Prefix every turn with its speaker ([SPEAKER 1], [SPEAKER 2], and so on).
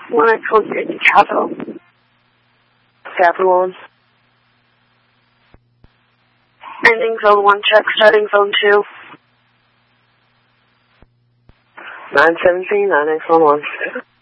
[SPEAKER 1] 1X1 capital.
[SPEAKER 2] Capital 1.
[SPEAKER 1] Ending zone 1 check, starting zone 2.
[SPEAKER 2] 917, 9X11.